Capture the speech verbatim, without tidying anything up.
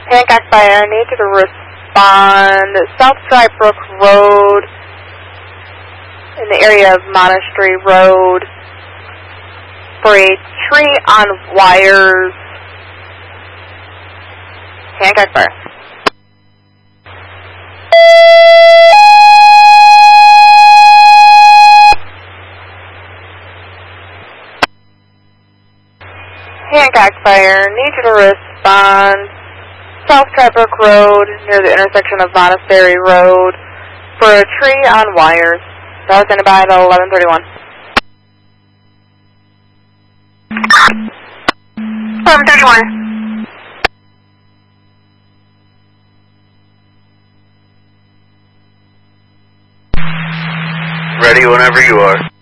Hancock Fire, I need you to respond South Dry Brook Road in the area of Monastery Road for a tree on wires. Hancock Fire. Hancock Fire, need you to respond South Trybrook Road near the intersection of Monastery Road for a tree on wires. That was sent by at eleven thirty-one. eleven thirty-one. Ready whenever you are.